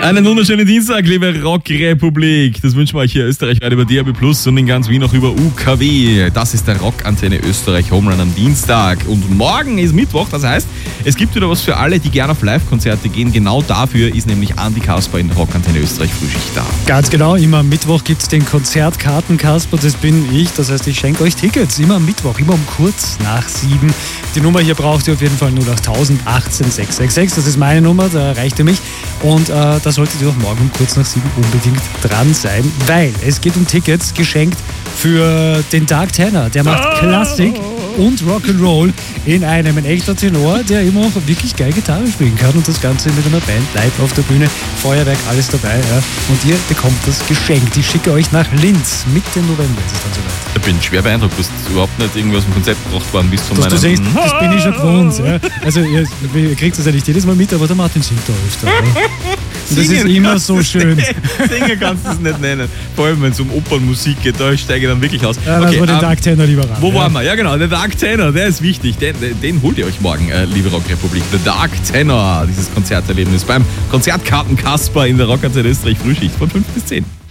Einen wunderschönen Dienstag, liebe Rockrepublik. Das wünschen wir euch hier österreichweit über DAB+ und in ganz Wien auch über UKW. Das ist der Rockantenne Österreich Home Run am Dienstag. Und morgen ist Mittwoch, das heißt, es gibt wieder was für alle, die gerne auf Live-Konzerte gehen. Genau dafür ist nämlich Andi Kasper in der Rockantenne Österreich Frühschicht da. Ganz genau, immer am Mittwoch gibt es den Konzertkarten Kasper, das bin ich. Das heißt, ich schenke euch Tickets, immer am Mittwoch, immer um kurz nach 7. Die Nummer hier braucht ihr auf jeden Fall 08000 18 666. Das ist meine Nummer, da erreicht ihr mich. Und da solltet ihr auch morgen um kurz nach 7 unbedingt dran sein, weil es geht um Tickets, geschenkt für den Dark Tenor. Der macht Klassik und Rock'n'Roll in einem. Ein echter Tenor, der immer auch wirklich geil Gitarre spielen kann und das Ganze mit einer Band live auf der Bühne. Feuerwerk, alles dabei. Ja. Und ihr bekommt das geschenkt. Ich schicke euch nach Linz. Mitte November ist es dann soweit. Ich bin schwer beeindruckt, du hast überhaupt nicht irgendwas im Konzept gebracht worden bis von meinem... Du siehst, das bin ich schon gewohnt. Ja. Also ihr kriegt das ja nicht jedes Mal mit, aber der Martin singt da öfter. Ja. Und das ist immer so schön. Singen kannst du es nicht nennen. Vor allem, wenn es um Opernmusik geht, da steige ich dann wirklich aus. Ja, okay, den Dark Tenor lieber ran. Wo waren wir? Ja genau, der Dark Tenor, der ist wichtig. Den holt ihr euch morgen, liebe Rockrepublik. Der Dark Tenor, dieses Konzerterlebnis beim Konzertkarten Kasper in der Rockantenne Österreich Frühschicht von 5 bis 10.